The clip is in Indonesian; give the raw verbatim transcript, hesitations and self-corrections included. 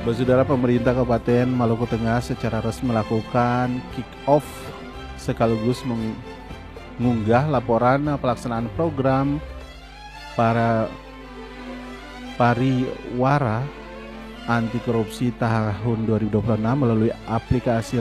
Saudara, pemerintah Kabupaten Maluku Tengah secara resmi melakukan kick-off sekaligus mengunggah laporan pelaksanaan program para pariwara anti korupsi tahun dua ribu dua puluh enam melalui aplikasi